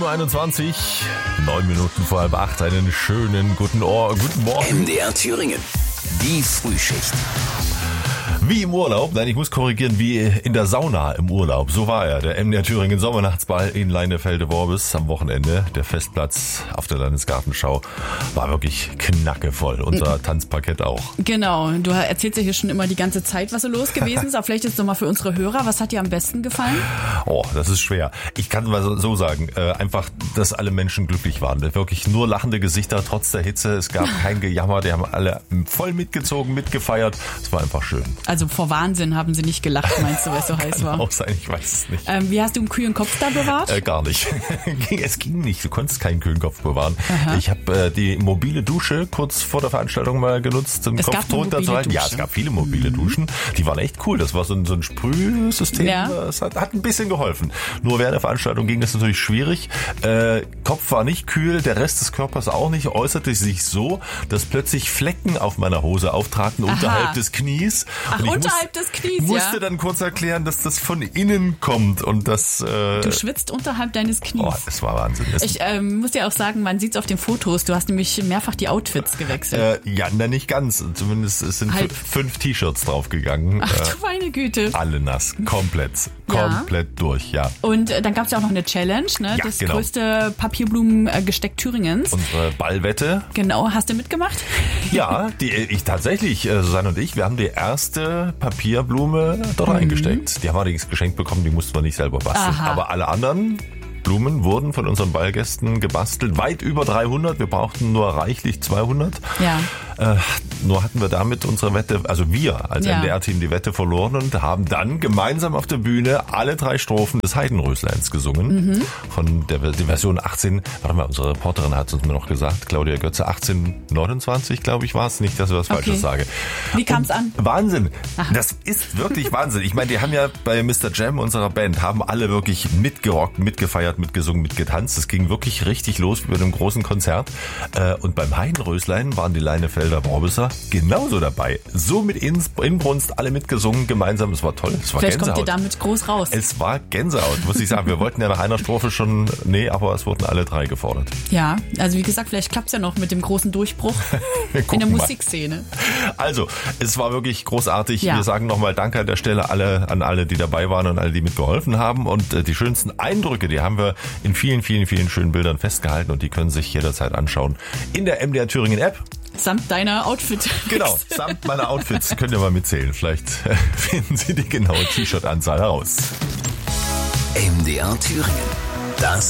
7:21 Uhr, 9 Minuten vor halb 8. Einen schönen guten Morgen. MDR Thüringen, die Frühschicht. Wie im Urlaub, nein, ich muss korrigieren, wie in der Sauna im Urlaub. So war er, der MDR Thüringen Sommernachtsball in Leinefelde-Worbis am Wochenende. Der Festplatz auf der Landesgartenschau war wirklich knackevoll. Unser Tanzparkett auch. Genau, du erzählst ja hier schon immer die ganze Zeit, was so los gewesen ist. Aber vielleicht jetzt nochmal für unsere Hörer, was hat dir am besten gefallen? Oh, das ist schwer. Ich kann mal so sagen, einfach, dass alle Menschen glücklich waren. Wirklich nur lachende Gesichter, trotz der Hitze. Es gab kein Gejammer, die haben alle voll mitgezogen, mitgefeiert. Es war einfach schön. Also vor Wahnsinn haben sie nicht gelacht, meinst du, weil es so heiß war? Kann auch sein, ich weiß es nicht. Wie hast du einen kühlen Kopf da bewahrt? Gar nicht. Es ging nicht, du konntest keinen kühlen Kopf bewahren. Aha. Ich habe die mobile Dusche kurz vor der Veranstaltung mal genutzt, um den Kopf drunter zu halten. Ja, es gab viele mobile Duschen. Die waren echt cool. Das war so ein Sprühsystem. Ja. Das hat ein bisschen geholfen. Nur während der Veranstaltung ging das natürlich schwierig. Kopf war nicht kühl, der Rest des Körpers auch nicht. Äußerte sich so, dass plötzlich Flecken auf meiner Hose auftraten unterhalb des Knies. Ach, und unterhalb des Knies, musste dann kurz erklären, dass das von innen kommt und das... Du schwitzt unterhalb deines Knies. Oh, das war Wahnsinn. Ich muss ja auch sagen, man sieht es auf den Fotos, du hast nämlich mehrfach die Outfits gewechselt. Ja, nicht ganz. Zumindest es sind 5 T-Shirts draufgegangen. Ach du meine Güte. Alle nass, komplett durch, ja. Und dann gab es ja auch noch eine Challenge, ne? Ja, das genau. größte Papierblumengesteck Thüringens. Unsere Ballwette. Genau, hast du mitgemacht? Ja, ich tatsächlich, Susanne und ich, wir haben die erste Papierblume dort reingesteckt. Die haben wir allerdings geschenkt bekommen, die mussten wir nicht selber basteln. Aha. Aber alle anderen Blumen wurden von unseren Ballgästen gebastelt. Weit über 300, wir brauchten nur reichlich 200. Ja. Nur hatten wir damit unsere Wette, also wir als MDR-Team die Wette verloren und haben dann gemeinsam auf der Bühne alle 3 Strophen des Heidenrösleins gesungen. Von der Version 18, warte mal, unsere Reporterin hat es uns noch gesagt, Claudia Götze, 1829, glaube ich, war es. Nicht, dass ich was Falsches sage. Wie kam es an? Wahnsinn. Aha. Das ist wirklich Wahnsinn. Ich meine, die haben ja bei Mr. Jam, unserer Band, haben alle wirklich mitgerockt, mitgefeiert, mitgesungen, mitgetanzt. Es ging wirklich richtig los wie bei einem großen Konzert. Und beim Heidenröslein waren die Leinefelder Worbisser genauso dabei. So mit Inbrunst, alle mitgesungen, gemeinsam. Es war toll. Es war Vielleicht Gänsehaut. Kommt ihr damit groß raus. Es war Gänsehaut, muss ich sagen. Wir wollten ja nach einer Strophe schon, aber es wurden alle 3 gefordert. Ja, also wie gesagt, vielleicht klappt es ja noch mit dem großen Durchbruch in der Musikszene. Also, es war wirklich großartig. Ja. Wir sagen nochmal Danke an der Stelle an alle, die dabei waren und alle, die mitgeholfen haben. Und die schönsten Eindrücke, die haben wir in vielen, vielen, vielen schönen Bildern festgehalten und die können sich jederzeit anschauen in der MDR Thüringen App. Samt deiner Outfit. Genau, samt meiner Outfits. Könnt ihr mal mitzählen. Vielleicht finden Sie die genaue T-Shirt-Anzahl heraus. MDR Thüringen. Das